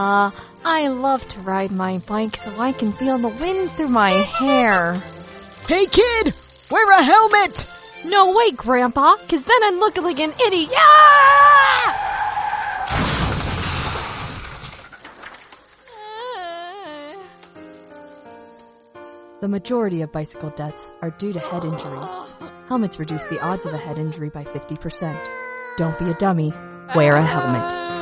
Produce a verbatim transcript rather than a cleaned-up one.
Uh, I love to ride my bike so I can feel the wind through my hair. Hey kid, wear a helmet! No way, Grandpa, cause then I'd look like an idiot. Ah! The majority of bicycle deaths are due to head injuries. Helmets reduce the odds of a head injury by fifty percent. Don't be a dummy. Wear a helmet.